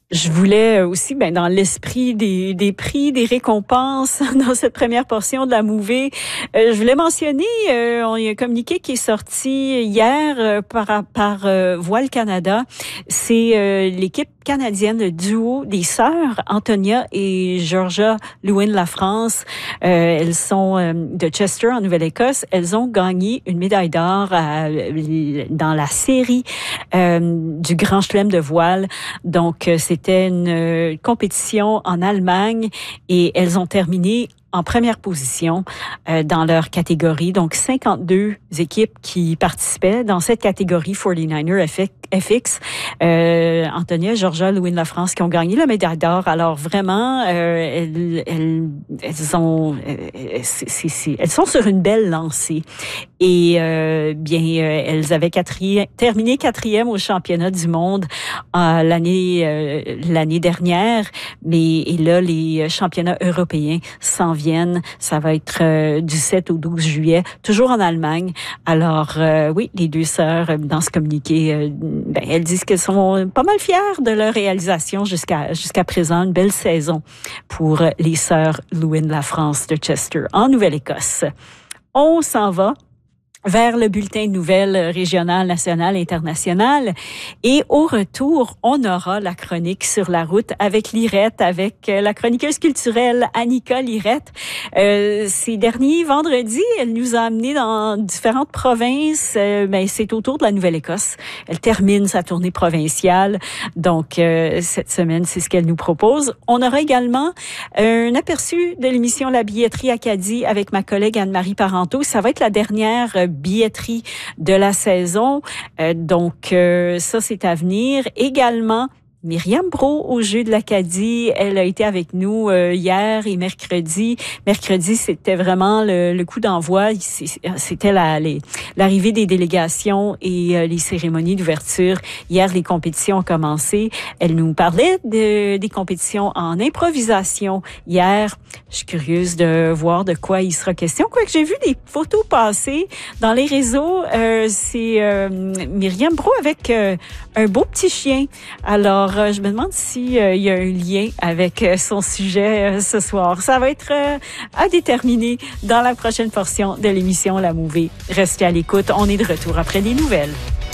Je voulais aussi, dans l'esprit des prix, des récompenses dans cette première portion de la mouvée, je voulais mentionner, il y a un communiqué qui est sorti hier par Voile Canada. C'est l'équipe canadienne, le duo des sœurs Antonia et Georgia Lewin Lafrance. Elles sont de Chester en Nouvelle-Écosse. Elles ont gagné une médaille d'or dans la série du Grand Chelem de voile. Donc, c'était une compétition en Allemagne et elles ont terminé en première position dans leur catégorie. Donc, 52 équipes qui participaient dans cette catégorie 49er FX. Antonia et Georgia Lewin Lafrance qui ont gagné la médaille d'or. Alors, vraiment, elles sont sur une belle lancée. Et elles avaient terminé 4e au championnat du monde l'année dernière. Et là, les championnats européens s'en viennent. Ça va être du 7 au 12 juillet, toujours en Allemagne. Alors, oui, les deux sœurs, dans ce communiqué, elles disent qu'elles sont pas mal fières de leur réalisation jusqu'à présent. Une belle saison pour les sœurs Lewin Lafrance de Chester, en Nouvelle-Écosse. On s'en va vers le bulletin de nouvelles régionales, nationales, internationales. Et au retour, on aura la chronique sur la route avec Lirette, avec la chroniqueuse culturelle Annika Lirette. Ces derniers vendredis, elle nous a amenés dans différentes provinces. C'est autour de la Nouvelle-Écosse. Elle termine sa tournée provinciale. Donc, cette semaine, c'est ce qu'elle nous propose. On aura également un aperçu de l'émission La billetterie Acadie avec ma collègue Anne-Marie Parenteau. Ça va être la dernière billetterie de la saison. Donc, ça, c'est à venir. Également, Myriam Brault au Jeu de l'Acadie. Elle a été avec nous hier et mercredi. Mercredi, c'était vraiment le coup d'envoi. C'était l'arrivée des délégations et les cérémonies d'ouverture. Hier, les compétitions ont commencé. Elle nous parlait des compétitions en improvisation hier. Je suis curieuse de voir de quoi il sera question. Quoique j'ai vu des photos passer dans les réseaux. C'est Myriam Brault avec un beau petit chien. Alors, je me demande s'il y a un lien avec son sujet ce soir. Ça va être à déterminer dans la prochaine portion de l'émission La Mouvée. Restez à l'écoute. On est de retour après les nouvelles.